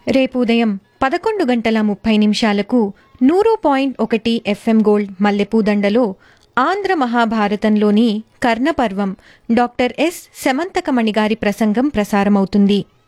రేపు ఉదయం 11:30 100.1 FM gold మల్లెపూదండలో Andhra మహాభారతంలోని కర్ణపర్వం doctor yes Semanthakamani గారి ప్రసంగం ప్రసారమవుతుంది.